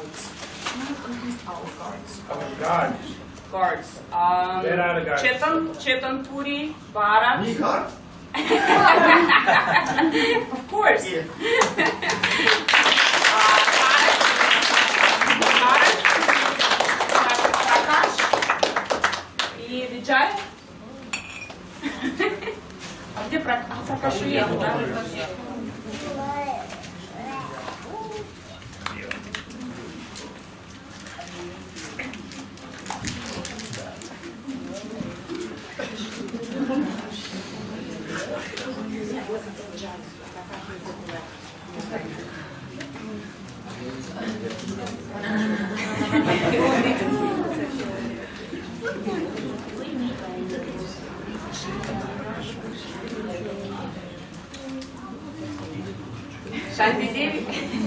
guards. Guards. Guards. Where are the guards? Chetan Puri, Bharat. Me guard? Of course. Yeah. Bharat, Prakash и Vijay. А где Пракаш уехал, да? Шанти Деви.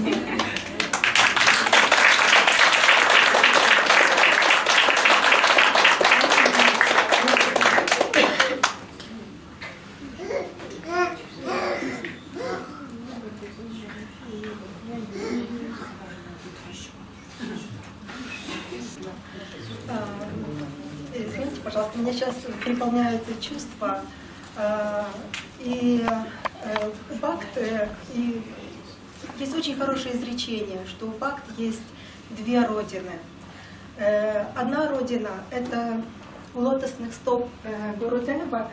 Извините, пожалуйста, меня сейчас переполняют чувства. И у Бхакты и есть очень хорошее изречение, что у Бхакты есть две родины. Одна родина — это у лотосных стоп Гурудева.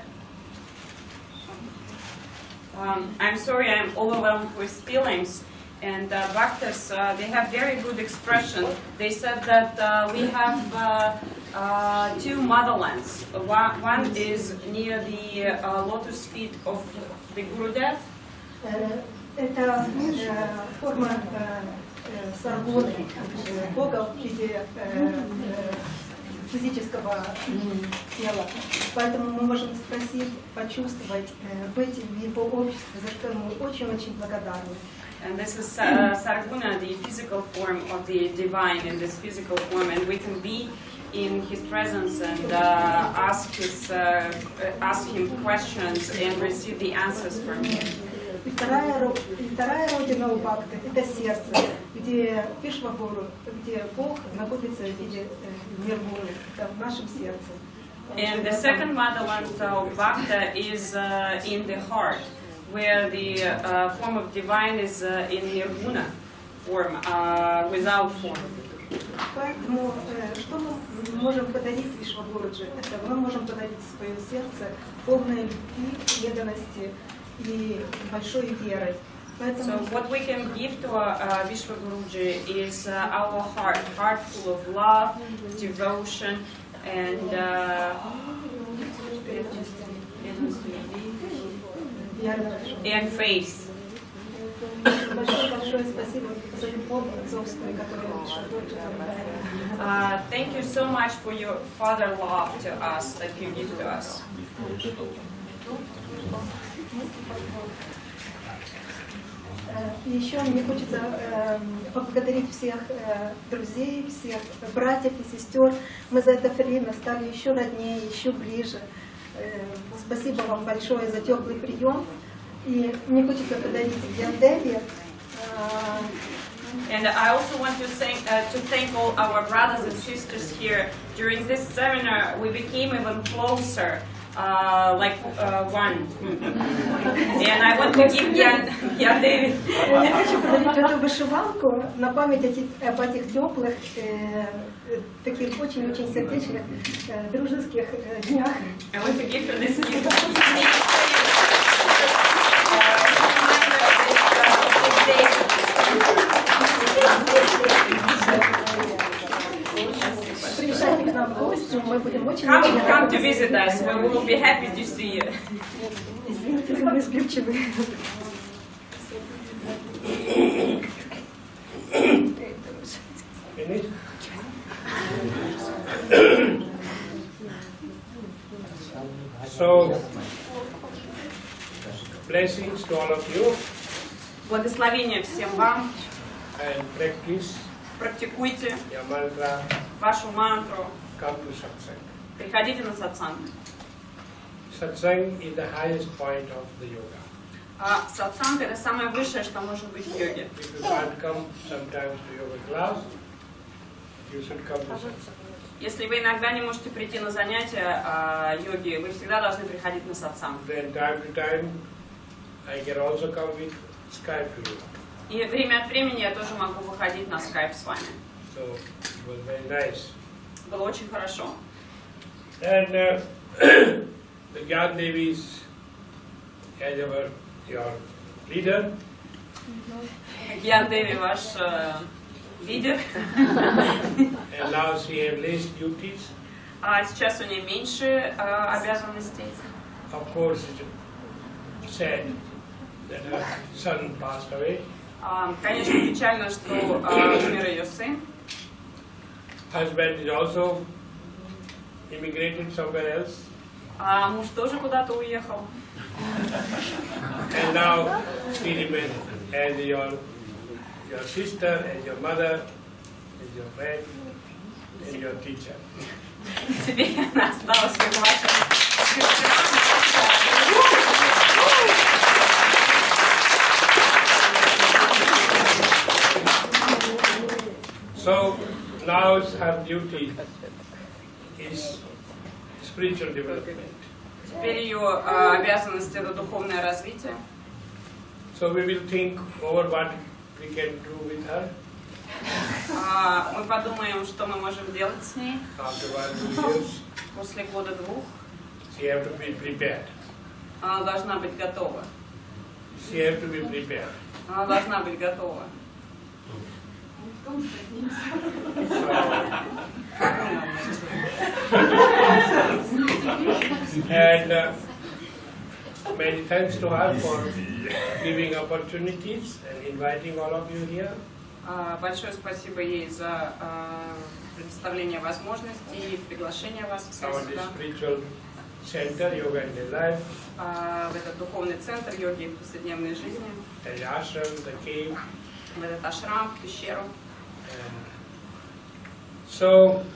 I'm sorry, I'm overwhelmed with feelings. And Bhaktas, they have very good expression. They said that we have two motherlands. One is near the lotus feet of the Gurudev. Это форма саргоны, Бога в виде физического тела. Поэтому мы можем спросить, почувствовать, быть в его обществе, за что мы очень-очень благодарны. And this is Sarguna, the physical form of the divine in this physical form, and we can be in his presence and ask him questions and receive the answers from him. И вторая родина у Бхакты — это сердце, где Вишвагуру, где Бог находится в виде Ниргуны, это в нашем сердце. And the second motherland of Bhakta is in the heart, where the form of divine is in Nirguna form, without form. Поэтому что мы можем подарить Вишвагуруджи? Это мы можем подарить свое сердце полной любви, преданности и большой верой. So what we can give to Vishwaguruji is our heart full of love, devotion, and faith. Thank you so much for your father love to us that you give to us. И еще мне хочется поблагодарить всех друзей, всех братьев и сестер. Мы за это время стали еще роднее, еще ближе. Спасибо вам большое за теплый прием. И мне хочется подарить Яндеве. And I also want to thank all our brothers and sisters here. During this seminar, we became even closer. Like one. And I want to give Яндеве. Я хочу подарить эту вышиванку на память об этих теплых, таких очень-очень сердечных, дружеских днях. I want to give her this gift. Приезжайте к нам в гости, мы будем очень... Come to visit us, we will be happy to see you. Извините, мы сбивчивы. So, blessings to all of you. Благословения всем вам. And practice Практикуйте your mantra. вашу мантру. Come to satsang. Приходите на сатсанг. Satsang is the highest point of the yoga. А сатсанг — это самое высшее, что может быть в йоге. If you can't come sometimes to yoga class, you should come to satsang. Если вы иногда не можете прийти на занятия йоги, вы всегда должны приходить на сатсанг. Then time to time, I can also come with Skype to you. И время от времени я тоже могу выходить на скайп с вами. So it was very nice. Было очень хорошо. And the Gyan Devi is as your leader. Гьян Деви ваш лидер. And now she has less duties. А сейчас у нее меньше обязанностей. Of course, it's sad that her son passed away. Конечно, печально, что умер ее сын. Husband is also immigrated somewhere else. А муж тоже куда-то уехал. And now she remains as your sister, as your mother, as your friend, and your teacher. Теперь она осталась как ваша сестра. So now her duty is spiritual development. Теперь ее обязанность это духовное развитие. So we will think over what we can do with her Мы подумаем, что мы можем делать с ней after 1-2 years. после года-двух. She have to be prepared. Она должна быть готова. She have to be prepared. Она должна быть готова. And many thanks to her for giving opportunities and inviting all of you here. Большое спасибо ей за предоставление возможностей и приглашение вас всех Our сюда, spiritual center, Yoga in the Life, в этот духовный центр йоги в повседневной жизни, the ashram, the cave. в этот ашрам, в пещеру. So